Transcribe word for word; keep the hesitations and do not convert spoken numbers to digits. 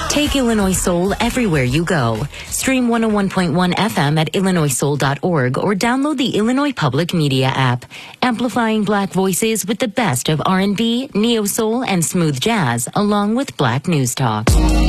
Take Illinois Soul everywhere you go. Stream one oh one point one F M at illinois soul dot org or download the Illinois Public Media app. Amplifying Black voices with the best of R and B, neo-soul, and smooth jazz, along with Black news talk.